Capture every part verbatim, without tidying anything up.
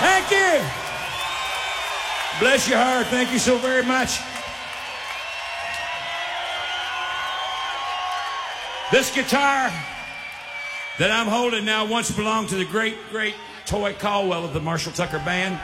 Thank you. Bless your heart. Thank you so very much. This guitar that I'm holding now once belonged to the great, great Toy Caldwell of the Marshall Tucker Band,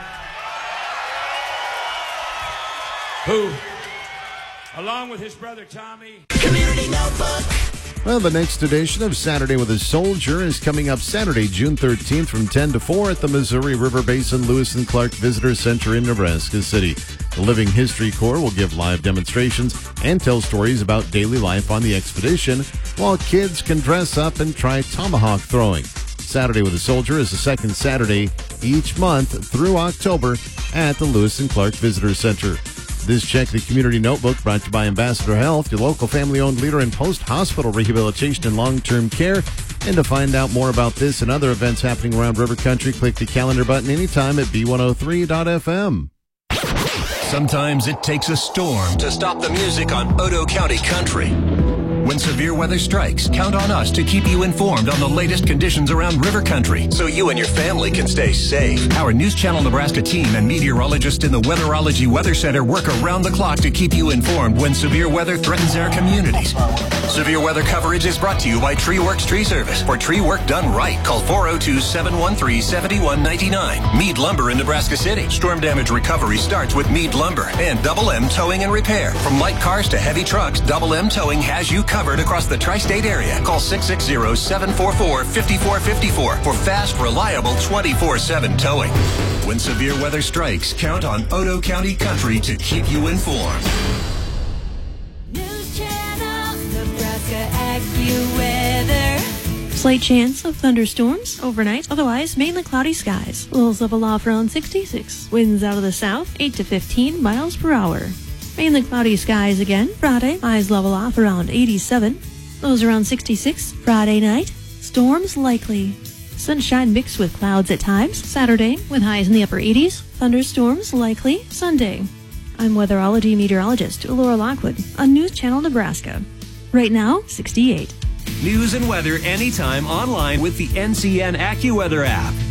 who, along with his brother Tommy... Community Notebook. Well, the next edition of Saturday with a Soldier is coming up Saturday, June thirteenth from ten to four at the Missouri River Basin Lewis and Clark Visitor Center in Nebraska City. The Living History Corps will give live demonstrations and tell stories about daily life on the expedition, while kids can dress up and try tomahawk throwing. Saturday with a Soldier is the second Saturday each month through October at the Lewis and Clark Visitor Center. This Check the Community Notebook brought to you by Ambassador Health, your local family-owned leader in post-hospital rehabilitation and long-term care. And to find out more about this and other events happening around River Country, click the calendar button anytime at B one oh three dot F M. Sometimes it takes a storm to stop the music on Odo County Country. When severe weather strikes, count on us to keep you informed on the latest conditions around River Country so you and your family can stay safe. Our News Channel Nebraska team and meteorologists in the Weatherology Weather Center work around the clock to keep you informed when severe weather threatens our communities. Severe weather coverage is brought to you by Tree Works Tree Service. For tree work done right, call four oh two, seven one three, seven one nine nine. Mead Lumber in Nebraska City. Storm damage recovery starts with Mead Lumber and Double M Towing and Repair. From light cars to heavy trucks, Double M Towing has you covered across the tri-state area. Call six six zero, seven four four, five four five four for fast, reliable twenty-four seven towing. When severe weather strikes, count on Odo County Country to keep you informed. News Channel, Nebraska AccuWeather. Slight chance of thunderstorms overnight, otherwise mainly cloudy skies. Lows level off around sixty-six. Winds out of the south, eight to fifteen miles per hour. Mainly cloudy skies again. Friday, highs level off around eighty-seven. Lows around sixty-six. Friday night, storms likely. Sunshine mixed with clouds at times. Saturday, with highs in the upper eighties. Thunderstorms likely. Sunday. I'm weatherology meteorologist Laura Lockwood on News Channel Nebraska. Right now, sixty-eight. News and weather anytime online with the N C N AccuWeather app.